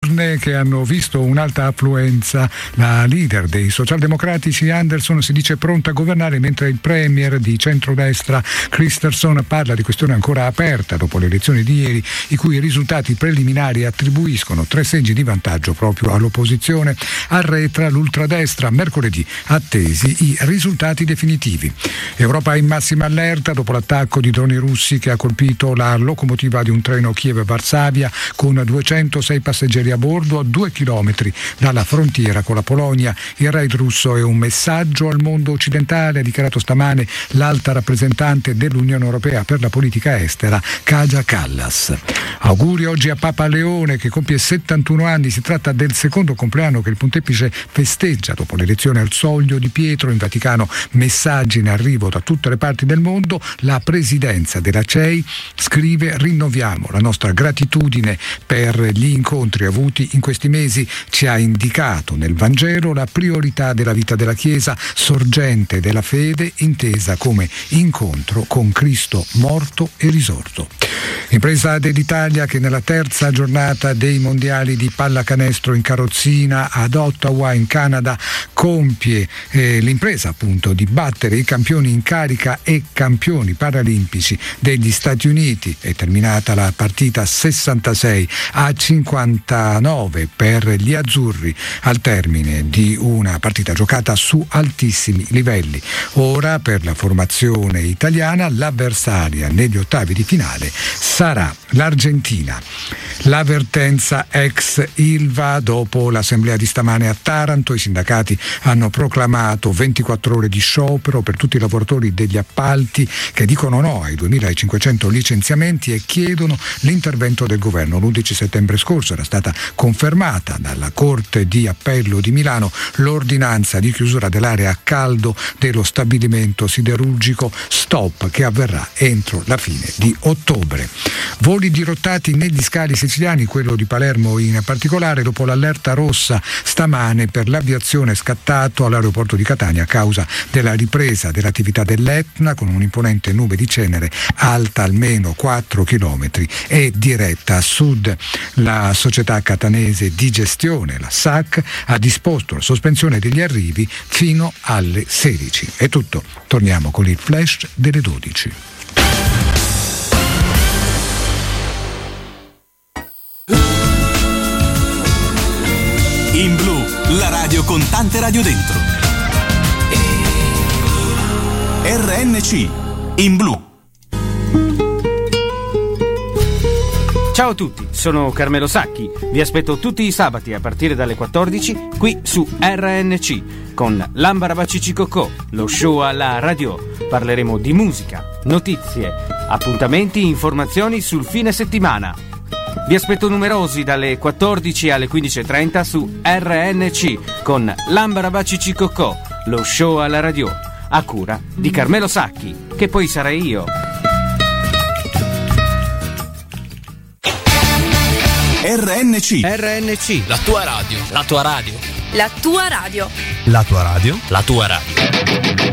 urne che hanno visto un'alta affluenza. La leader dei socialdemocratici Anderson si dice pronta a governare, mentre il premier di centrodestra Kristersson parla di questione ancora aperta dopo le elezioni di ieri, i cui risultati preliminari attribuiscono 3 seggi di vantaggio proprio all'opposizione. Arretra l'ultradestra, mercoledì attesi i risultati definitivi. Europa in massima allerta dopo l'attacco di droni russi che ha colpito la locomotiva di un treno Kiev-Varsavia con 206 passeggeri a bordo a 2 chilometri dalla frontiera con la Polonia. Il raid russo è un messaggio al mondo occidentale, ha dichiarato stamane l'alta rappresentante dell'Unione Europea per la politica estera Kaja Kallas. Auguri oggi a Papa Leone che compie 71 anni. Si tratta del secondo compleanno che il pontefice festeggia dopo l'elezione al soglio di Pietro. In Vaticano messaggi in arrivo da tutte le parti del mondo. La presidenza della CEI scrive: rinnoviamo la nostra gratitudine per gli incontri avuti in questi mesi. Ci ha indicato nel Vangelo la priorità della vita della Chiesa, sorgente della fede intesa come incontro con Cristo morto e risorto. Impresa dell'Italia che nella terza giornata dei mondiali di pallacanestro in carrozzina ad Ottawa in Canada compie l'impresa appunto di battere i campioni in carica e campioni paralimpici degli Stati Uniti. È terminata la partita 66-59 per gli azzurri al termine di una partita giocata su altissimi livelli. Ora per la formazione italiana l'avversaria negli ottavi di finale sarà l'Argentina. L'avvertenza ex Ilva dopo l'assemblea di stamane a Taranto. I sindacati hanno proclamato 24 ore di sciopero per tutti i lavoratori degli appalti che dicono no ai 2.500 licenziamenti e chiedono l'intervento del governo. L'11 settembre scorso era stata confermata dalla Corte di Appello di Milano l'ordinanza di chiusura dell'area a caldo dello stabilimento siderurgico Stop, che avverrà entro la fine di ottobre. Voli dirottati negli scali siciliani, quello di Palermo in particolare, dopo l'allerta rossa stamane per l'aviazione scattato all'aeroporto di Catania a causa della ripresa dell'attività dell'Etna con un'imponente nube di cenere alta almeno 4 chilometri e diretta a sud. La società catanese di gestione, la SAC, ha disposto la sospensione degli arrivi fino alle 16. È tutto, torniamo con il flash delle 12. In blu, la radio con tante radio dentro. RNC, in blu. Ciao a tutti, sono Carmelo Sacchi. Vi aspetto tutti i sabati a partire dalle 14 qui su RNC con l'Ambarabaccicicocò, lo show alla radio. Parleremo di musica, notizie, appuntamenti, informazioni sul fine settimana. Vi aspetto numerosi dalle 14 alle 15.30 su RNC con l'Ambarabaccicicocò, lo show alla radio, a cura di Carmelo Sacchi, che poi sarei io. RNC, la tua radio. La tua radio. La tua radio. la tua radio. La tua radio.